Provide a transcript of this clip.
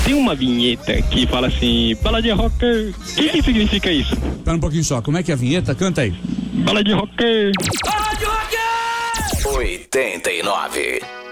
Tem uma vinheta que fala assim, bala de rocker. O que significa isso? Espera um pouquinho só, como é que é a vinheta? Canta aí. Bala de rocker. Bala de rocker! 89.